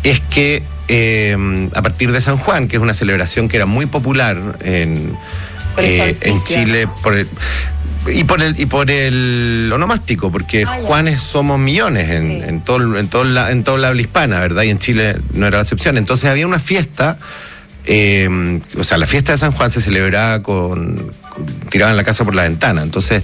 es que a partir de San Juan, que es una celebración que era muy popular en Chile, por el onomástico, porque Juanes somos millones en toda la habla hispana, ¿verdad? Y en Chile no era la excepción. Entonces había una fiesta, la fiesta de San Juan se celebraba tiraban la casa por la ventana. Entonces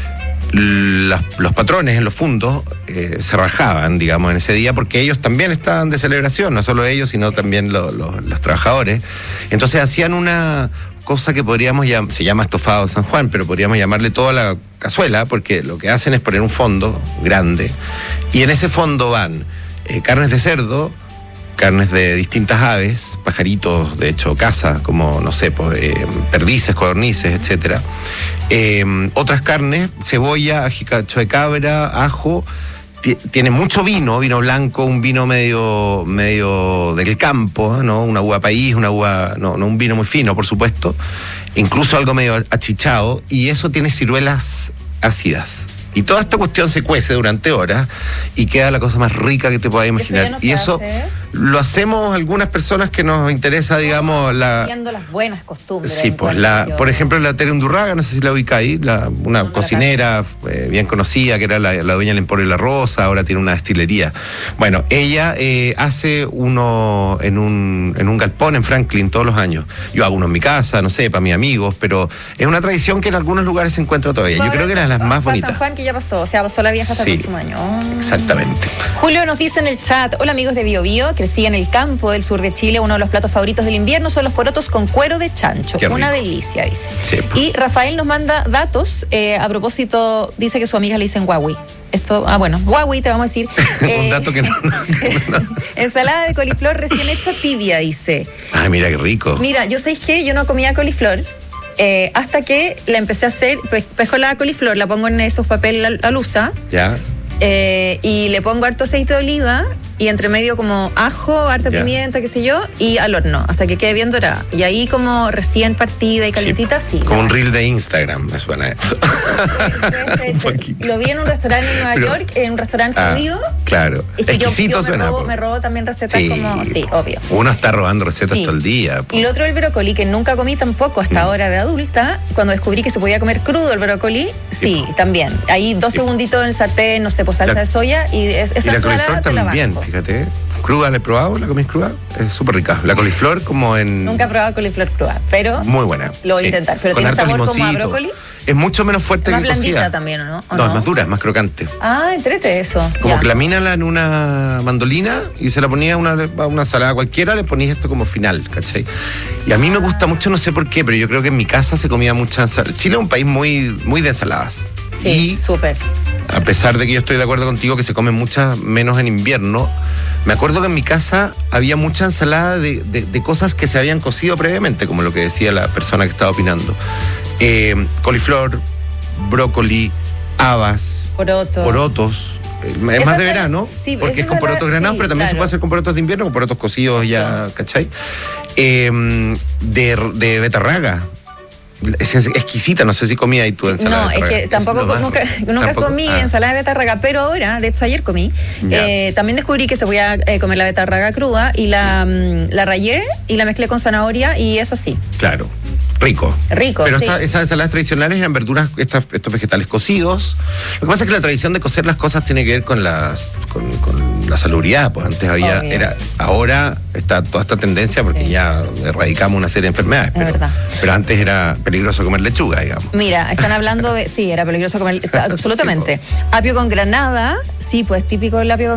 los patrones en los fundos se rajaban, digamos, en ese día, porque ellos también estaban de celebración, no solo ellos, sino también los trabajadores. Entonces hacían una cosa que se llama estofado de San Juan, pero podríamos llamarle toda la cazuela, porque lo que hacen es poner un fondo grande, y en ese fondo van carnes de cerdo, carnes de distintas aves, pajaritos, de hecho, caza, como, no sé, perdices, codornices, etcétera. Otras carnes, cebolla, ajicacho de cabra, ajo. Tiene mucho vino blanco, un vino medio del campo, ¿no? Una uva país, no un vino muy fino, por supuesto. Incluso algo medio achichado, y eso tiene ciruelas ácidas. Y toda esta cuestión se cuece durante horas y queda la cosa más rica que te puedas imaginar. Y eso lo hacemos algunas personas que nos interesa, digamos, viendo las buenas costumbres. Sí, pues por ejemplo, la Tere Undurraga, no sé si la ubicáis, una cocinera bien conocida, que era la dueña del Emporio y la Rosa, ahora tiene una destilería. Bueno, ella hace uno en un galpón en Franklin todos los años. Yo hago uno en mi casa, no sé, para mis amigos, pero es una tradición que en algunos lugares se encuentra todavía. Yo creo que era de las más bonitas. San Juan, que ya pasó, o sea, pasó la vieja hasta el próximo año. Exactamente. Julio nos dice en el chat: hola amigos de Bio Bio, crecí en el campo del sur de Chile, uno de los platos favoritos del invierno son los porotos con cuero de chancho. Una delicia, dice. Sí, pues. Y Rafael nos manda datos, a propósito, dice que su amiga le dicen Huawei. Huawei te vamos a decir. Un dato que no. Ensalada de coliflor recién hecha tibia, dice. Ay, mira qué rico. Mira, yo sabéis que yo no comía coliflor. Hasta que la empecé a hacer, pesco la coliflor, la pongo en esos papel alusa. Ya. Y le pongo harto aceite de oliva y entre medio como ajo, harta pimienta, qué sé yo, y al horno, hasta que quede bien dorada. Y ahí como recién partida y calentita, sí. Como un reel de Instagram, me suena eso. Lo vi en un restaurante en Nueva York, en un restaurante judío. Claro. Es que exquisito suena. Me robo también recetas como, obvio. Uno está robando recetas todo el día. Y lo otro, el brócoli, que nunca comí tampoco hasta ahora de adulta. Cuando descubrí que se podía comer crudo el brócoli, también. Ahí 2 segunditos en el sartén, no sé, salsa de soya, y esa ensalada te la banco. Fíjate, cruda la he probado, la comís cruda, es súper rica. La coliflor como en... Nunca he probado coliflor cruda, pero... Muy buena. Lo voy a intentar, pero tiene sabor como a brócoli. Es mucho menos fuerte que cocida. Más blandita también, ¿no? No, es más dura, es más crocante. Ah, entrete eso. Como que lamínala en una mandolina y se la ponía a una ensalada cualquiera, le ponías esto como final, ¿cachai? Y a mí me gusta mucho, no sé por qué, pero yo creo que en mi casa se comía mucha ensalada. Chile es un país muy, muy de ensaladas. Sí, súper. A pesar de que yo estoy de acuerdo contigo que se come muchas menos en invierno, me acuerdo que en mi casa había mucha ensalada de cosas que se habían cocido previamente, como lo que decía la persona que estaba opinando. Coliflor, brócoli, habas, porotos. Es más de verano, porque es con porotos granados, pero también se puede hacer con porotos de invierno, con porotos cocidos ya, ¿cachai? De betarraga. Es exquisita, no sé si comí ahí tu ensalada. No, es que nunca comí ensalada de betarraga, pero ahora, de hecho ayer comí, también descubrí que se podía comer la betarraga cruda y la rayé y la mezclé con zanahoria y eso sí. Claro. Rico. Pero sí. Esas ensaladas tradicionales eran verduras, estos vegetales cocidos. Lo que pasa es que la tradición de cocer las cosas tiene que ver con la salubridad. Pues antes ahora está toda esta tendencia porque ya erradicamos una serie de enfermedades. Pero antes era peligroso comer lechuga, digamos. Mira, están hablando de, era peligroso comer, absolutamente. Apio con granada, pues típico el apio con